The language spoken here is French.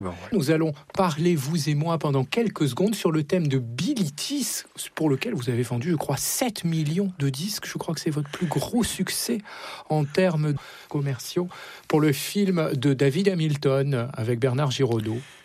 Bon, ouais. Nous allons parler, vous et moi, pendant quelques secondes sur le thème de Bilitis, pour lequel vous avez vendu, je crois, 7 millions de disques. Je crois que c'est votre plus gros succès en termes commerciaux pour le film de David Hamilton avec Bernard Giraudot.